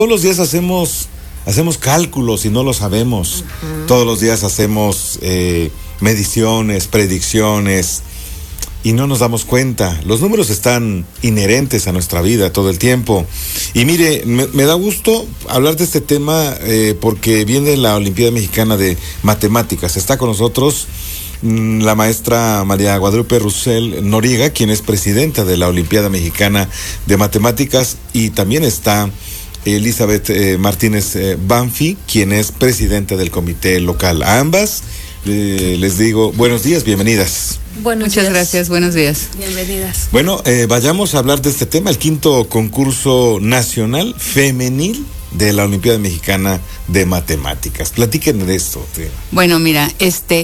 Todos los días hacemos cálculos y no lo sabemos. Todos los días hacemos mediciones, predicciones y no nos damos cuenta. Los números están inherentes a nuestra vida todo el tiempo. Y mire, me da gusto hablar de este tema porque viene la Olimpiada Mexicana de Matemáticas. Está con nosotros la maestra María Guadalupe Russell Noriega, quien es presidenta de la Olimpiada Mexicana de Matemáticas, y también está Elizabeth Martínez Banfi, quien es presidenta del comité local. A ambas les digo buenos días, bienvenidas. Muchas gracias, buenos días. Bienvenidas. Bueno, vayamos a hablar de este tema, el quinto concurso nacional femenil de la Olimpiada Mexicana de Matemáticas. Platíquenme de esto. Bueno, mira,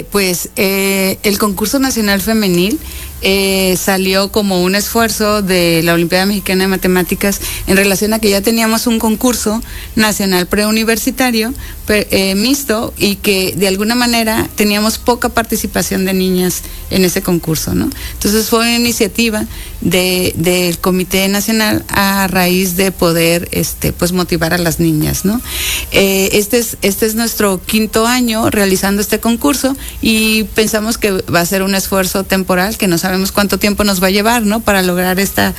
el concurso nacional femenil salió como un esfuerzo de la Olimpiada Mexicana de Matemáticas en relación a que ya teníamos un concurso nacional preuniversitario mixto, y que de alguna manera teníamos poca participación de niñas en ese concurso, ¿no? Entonces fue una iniciativa del Comité Nacional a raíz de poder pues motivar a las niñas, ¿no? Este es nuestro quinto año realizando este concurso, y pensamos que va a ser un esfuerzo temporal, que no sabemos cuánto tiempo nos va a llevar, ¿no?, para lograr este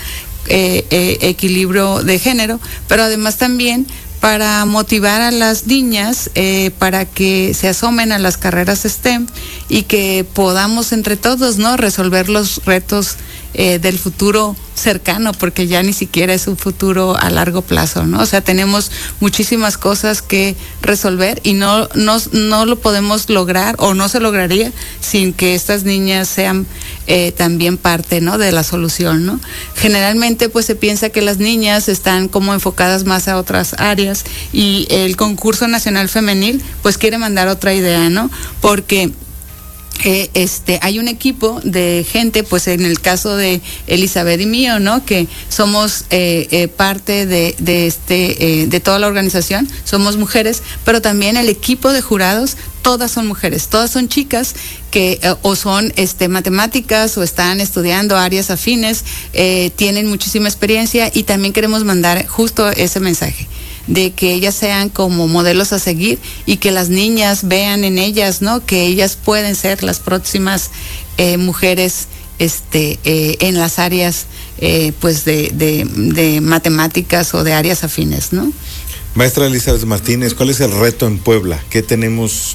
equilibrio de género, pero además también para motivar a las niñas para que se asomen a las carreras STEM y que podamos entre todos, ¿no?, resolver los retos del futuro cercano, porque ya ni siquiera es un futuro a largo plazo, ¿no? O sea, tenemos muchísimas cosas que resolver y no lo podemos lograr, o no se lograría sin que estas niñas sean también parte, ¿no?, de la solución, ¿no? Generalmente pues se piensa que las niñas están como enfocadas más a otras áreas, y el concurso nacional femenil pues quiere mandar otra idea, ¿no? Porque hay un equipo de gente, pues en el caso de Elizabeth y mío, ¿no?, que somos parte de toda la organización, somos mujeres, pero también el equipo de jurados, todas son mujeres, todas son chicas que o son matemáticas o están estudiando áreas afines, tienen muchísima experiencia, y también queremos mandar justo ese mensaje de que ellas sean como modelos a seguir, y que las niñas vean en ellas, ¿no?, que ellas pueden ser las próximas mujeres en las áreas pues de matemáticas o de áreas afines, ¿no? Maestra Elizabeth Martínez, ¿cuál es el reto en Puebla? ¿Qué tenemos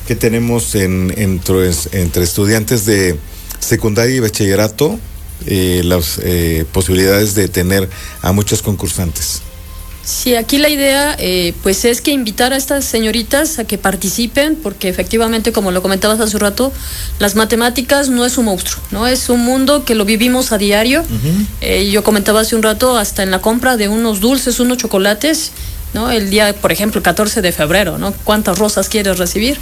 entre estudiantes de secundaria y bachillerato, las posibilidades de tener a muchos concursantes? Sí, aquí la idea pues es que invitar a estas señoritas a que participen, porque efectivamente, como lo comentabas hace un rato, las matemáticas no es un monstruo, ¿no? Es un mundo que lo vivimos a diario. Yo comentaba hace un rato, hasta en la compra de unos dulces, unos chocolates, ¿no? El día, por ejemplo, el 14 de febrero, ¿no? ¿Cuántas rosas quieres recibir?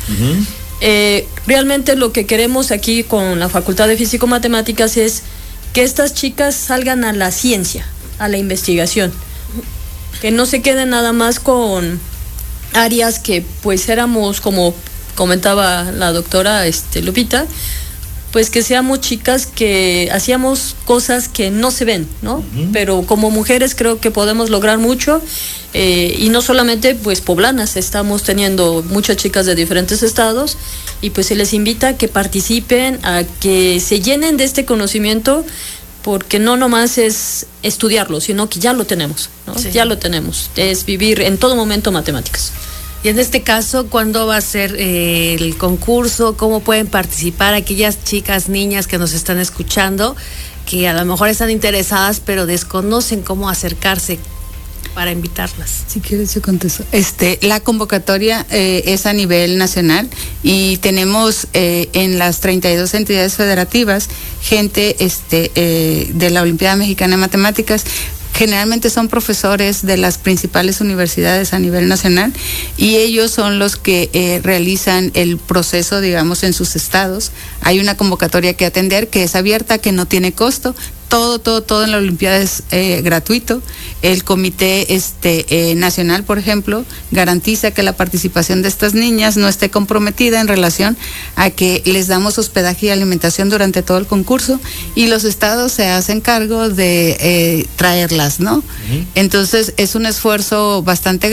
Realmente lo que queremos aquí con la Facultad de Físico-Matemáticas es que estas chicas salgan a la ciencia, a la investigación, que no se queden nada más con áreas que pues éramos, como comentaba la doctora Lupita, pues que seamos chicas que hacíamos cosas que no se ven, ¿no? Pero como mujeres creo que podemos lograr mucho, y no solamente pues poblanas, estamos teniendo muchas chicas de diferentes estados, y pues se les invita a que participen, a que se llenen de este conocimiento, porque no nomás es estudiarlo, sino que ya lo tenemos, ¿no? Sí. Ya lo tenemos, es vivir en todo momento matemáticas. Y en este caso, ¿cuándo va a ser el concurso? ¿Cómo pueden participar aquellas chicas, niñas que nos están escuchando, que a lo mejor están interesadas pero desconocen cómo acercarse para invitarlas? Si quieres yo contesto. La convocatoria es a nivel nacional, y tenemos en las 32 entidades federativas gente de la Olimpiada Mexicana de Matemáticas. Generalmente son profesores de las principales universidades a nivel nacional, y ellos son los que realizan el proceso, digamos, en sus estados. Hay una convocatoria que atender, que es abierta, que no tiene costo. Todo en la Olimpiada es gratuito. El Comité Nacional, por ejemplo, garantiza que la participación de estas niñas no esté comprometida en relación a que les damos hospedaje y alimentación durante todo el concurso, y los estados se hacen cargo de traerlas, ¿no? Entonces es un esfuerzo bastante